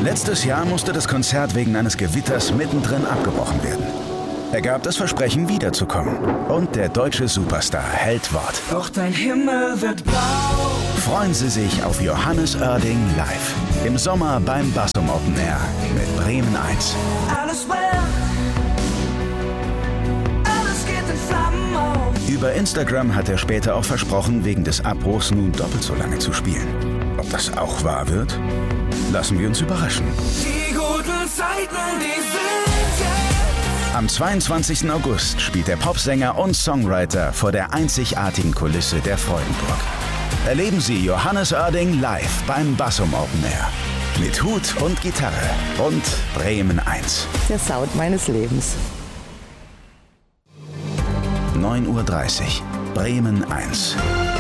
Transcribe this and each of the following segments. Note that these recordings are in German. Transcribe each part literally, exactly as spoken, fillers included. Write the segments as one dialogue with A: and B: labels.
A: Letztes Jahr musste das Konzert wegen eines Gewitters mittendrin abgebrochen werden. Er gab das Versprechen, wiederzukommen. Und der deutsche Superstar hält Wort.
B: Doch dein Himmel wird blau.
A: Freuen Sie sich auf Johannes Oerding live. Im Sommer beim Bassum Open Air mit Bremen eins.
B: Alles well. Alles geht in Flammen auf.
A: Über Instagram hat er später auch versprochen, wegen des Abbruchs nun doppelt so lange zu spielen. Ob das auch wahr wird? Lassen wir uns überraschen.
B: Die guten Zeiten, die sind jetzt.
A: Am zweiundzwanzigsten August spielt der Popsänger und Songwriter vor der einzigartigen Kulisse der Freudenburg. Erleben Sie Johannes Oerding live beim Bassum Open Air. Mit Hut und Gitarre und Bremen eins.
C: Der Sound meines Lebens.
A: neun Uhr dreißig. Bremen eins.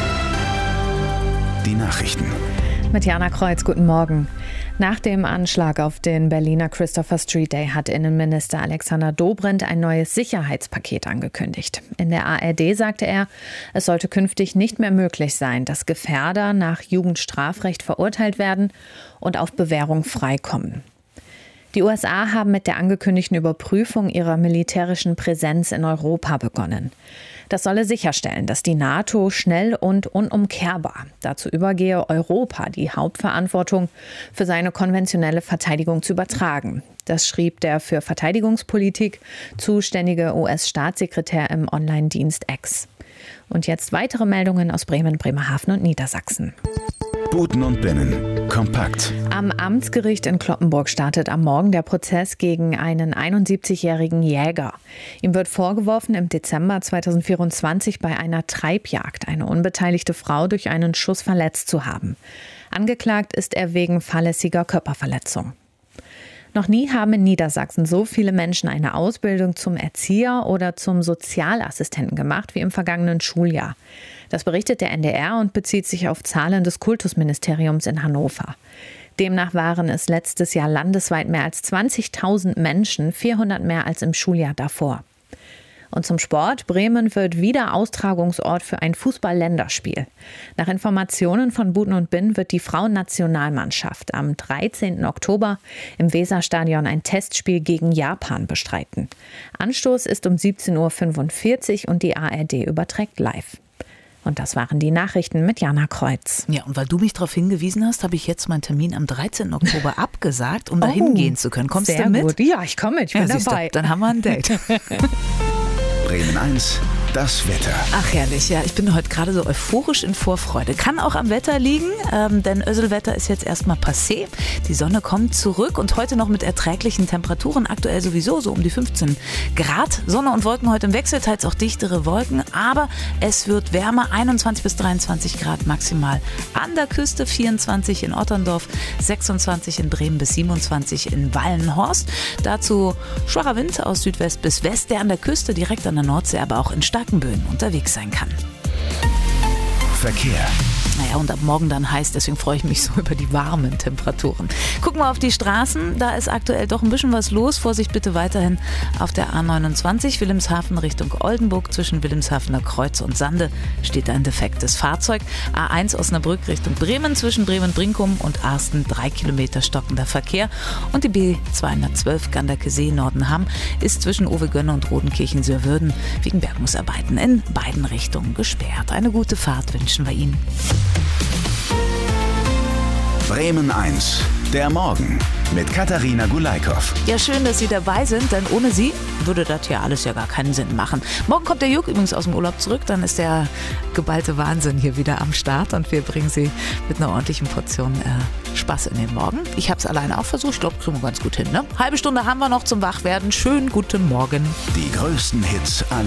A: Die Nachrichten.
D: Mit Jana Kreuz, guten Morgen. Nach dem Anschlag auf den Berliner Christopher Street Day hat Innenminister Alexander Dobrindt ein neues Sicherheitspaket angekündigt. In der A R D sagte er, es sollte künftig nicht mehr möglich sein, dass Gefährder nach Jugendstrafrecht verurteilt werden und auf Bewährung freikommen. Die U S A haben mit der angekündigten Überprüfung ihrer militärischen Präsenz in Europa begonnen. Das solle sicherstellen, dass die NATO schnell und unumkehrbar dazu übergehe, Europa die Hauptverantwortung für seine konventionelle Verteidigung zu übertragen. Das schrieb der für Verteidigungspolitik zuständige U S-Staatssekretär im Online-Dienst X. Und jetzt weitere Meldungen aus Bremen, Bremerhaven und Niedersachsen.
A: Buten und Binnen. Kompakt.
D: Am Amtsgericht in Cloppenburg startet am Morgen der Prozess gegen einen einundsiebzigjährigen Jäger. Ihm wird vorgeworfen, im Dezember zweitausendvierundzwanzig bei einer Treibjagd eine unbeteiligte Frau durch einen Schuss verletzt zu haben. Angeklagt ist er wegen fahrlässiger Körperverletzung. Noch nie haben in Niedersachsen so viele Menschen eine Ausbildung zum Erzieher oder zum Sozialassistenten gemacht wie im vergangenen Schuljahr. Das berichtet der N D R und bezieht sich auf Zahlen des Kultusministeriums in Hannover. Demnach waren es letztes Jahr landesweit mehr als zwanzigtausend Menschen, vierhundert mehr als im Schuljahr davor. Und zum Sport. Bremen wird wieder Austragungsort für ein Fußball-Länderspiel. Nach Informationen von Buten und Binn wird die Frauennationalmannschaft am dreizehnten Oktober im Weserstadion ein Testspiel gegen Japan bestreiten. Anstoß ist um siebzehn Uhr fünfundvierzig und die A R D überträgt live. Und das waren die Nachrichten mit Jana Kreuz.
E: Ja, und weil du mich darauf hingewiesen hast, habe ich jetzt meinen Termin am dreizehnten Oktober abgesagt, um da hingehen zu können. Kommst
D: sehr
E: du mit?
D: Gut. Ja, ich komme mit, ich bin
E: ja,
D: dabei.
E: Du, dann haben wir ein Date.
A: Bremen eins. Das Wetter.
E: Ach herrlich, ja, ich bin heute gerade so euphorisch in Vorfreude. Kann auch am Wetter liegen, ähm, denn Össelwetter ist jetzt erstmal passé. Die Sonne kommt zurück und heute noch mit erträglichen Temperaturen. Aktuell sowieso so um die fünfzehn Grad. Sonne und Wolken heute im Wechsel, teils auch dichtere Wolken. Aber es wird wärmer, einundzwanzig bis dreiundzwanzig Grad maximal an der Küste, vierundzwanzig in Otterndorf, sechsundzwanzig in Bremen bis siebenundzwanzig in Wallenhorst. Dazu schwacher Wind aus Südwest bis West, der an der Küste direkt an der Nordsee, aber auch in starken Böen unterwegs sein kann.
A: Verkehr.
E: Naja, und ab morgen dann heiß, deswegen freue ich mich so über die warmen Temperaturen. Gucken wir auf die Straßen, da ist aktuell doch ein bisschen was los. Vorsicht bitte weiterhin auf der A neunundzwanzig, Wilhelmshaven Richtung Oldenburg. Zwischen Wilhelmshavener Kreuz und Sande steht ein defektes Fahrzeug. A eins Osnabrück Richtung Bremen, zwischen Bremen-Brinkum und Arsten drei Kilometer stockender Verkehr. Und die B zweihundertzwölf Ganderkesee Nordenham ist zwischen Owe-Gönne und Rodenkirchen-Sörwürden wegen Bergungsarbeiten in beiden Richtungen gesperrt. Eine gute Fahrt wünschen wir Ihnen.
A: Bremen eins. Der Morgen mit Katharina Gulaikow.
E: Ja, schön, dass Sie dabei sind, denn ohne Sie würde das hier alles ja gar keinen Sinn machen. Morgen kommt der Jörg übrigens aus dem Urlaub zurück, dann ist der geballte Wahnsinn hier wieder am Start und wir bringen Sie mit einer ordentlichen Portion äh, Spaß in den Morgen. Ich habe es alleine auch versucht, ich glaube, kriegen wir ganz gut hin. Ne? Halbe Stunde haben wir noch zum Wachwerden. Schönen guten Morgen.
A: Die größten Hits aller